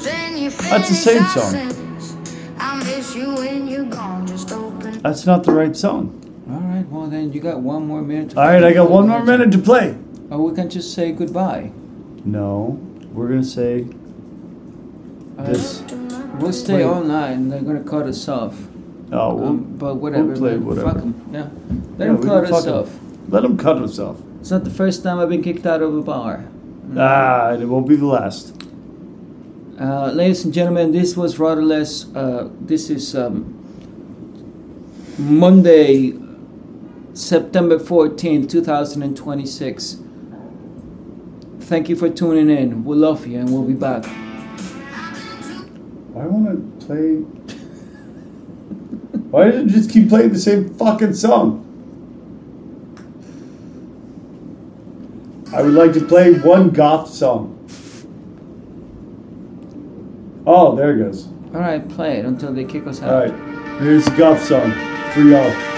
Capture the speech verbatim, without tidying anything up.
That's the same song. That's not the right song. All right, well then you got one more minute to All right, I got one more minute to play. Or we can just say goodbye. No, we're going to say Uh, this. We'll stay Wait. all night and they're going to cut us off. Oh, we'll, Um, but whatever, we'll play man. whatever. Fuck 'em. Yeah. Let Yeah, them we cut can us fuck 'em. off. Let him cut us off. It's not the first time I've been kicked out of a bar. Ah, it won't be the last. Uh, ladies and gentlemen, this was Rudderless. Uh, this is um, Monday, September fourteenth, twenty twenty-six. Thank you for tuning in. We love you and we'll be back. I want to play. Why did it just keep playing the same fucking song? I would like to play one goth song. Oh, there it goes. All right, play it until they kick us out. All right, here's the goth song for y'all.